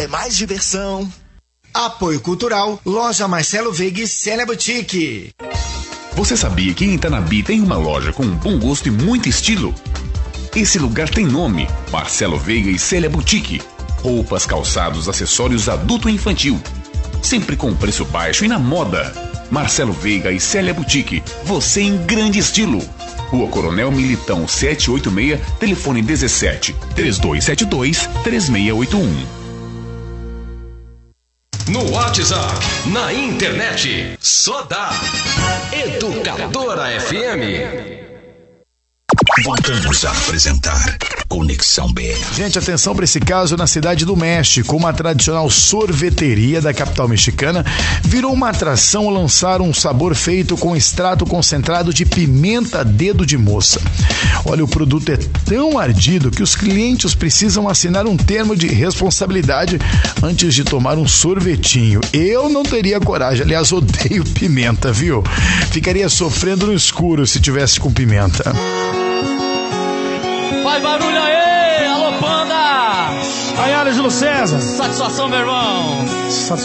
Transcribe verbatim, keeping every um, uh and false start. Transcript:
é mais diversão. Apoio Cultural, Loja Marcelo Veiga e Célia Boutique. Você sabia que em Itanabi tem uma loja com bom gosto e muito estilo? Esse lugar tem nome, Marcelo Veiga e Célia Boutique. Roupas, calçados, acessórios adulto e infantil. Sempre com preço baixo e na moda. Marcelo Veiga e Célia Boutique, você em grande estilo. Rua Coronel Militão setecentos e oitenta e seis, telefone dezessete, trinta e dois setenta e dois, três seis oito um. No WhatsApp, na internet, só dá Educadora F M. Voltamos a apresentar Conexão B R. Gente, atenção para esse caso na cidade do México. Uma tradicional sorveteria da capital mexicana virou uma atração ao lançar um sabor feito com extrato concentrado de pimenta dedo de moça. Olha, o produto é tão ardido que os clientes precisam assinar um termo de responsabilidade antes de tomar um sorvetinho. Eu não teria coragem, aliás, odeio pimenta, viu? Ficaria sofrendo no escuro se tivesse com pimenta. Faz barulho aí, alô Panda! Aí, Júlio César. Satisfação, meu irmão. Satisfação.